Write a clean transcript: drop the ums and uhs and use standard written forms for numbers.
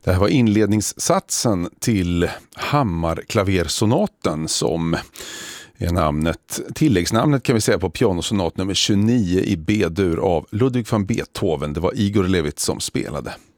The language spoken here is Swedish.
Det här var inledningssatsen till Hammarklaversonaten som är tilläggsnamnet kan vi säga på pianosonat nummer 29 i B-dur av Ludwig van Beethoven. Det var Igor Levit som spelade.